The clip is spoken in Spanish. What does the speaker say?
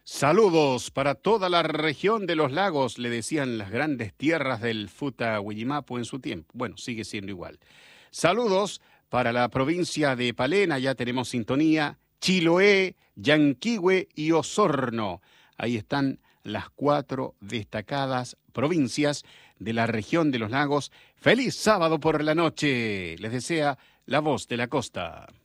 Saludos para toda la región de los lagos, le decían las grandes tierras del Futa Huillimapu en su tiempo. Bueno, sigue siendo igual. Saludos para la provincia de Palena, ya tenemos sintonía, Chiloé, Yanquihue y Osorno. Ahí están las 4 destacadas provincias de la región de los lagos. ¡Feliz sábado por la noche! Les desea la voz de la costa.